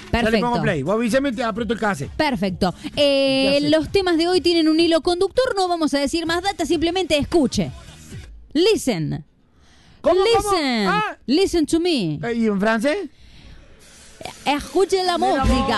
Perfecto. Ya le pongo play. Vos avísame, te aprieto el case. Perfecto. hace? Los temas de hoy tienen un hilo conductor, no vamos a decir más data, simplemente escuche. Listen. ¿Cómo? Listen. Ah. Listen to me. ¿Y en francés? Escuche la Mira música. vos.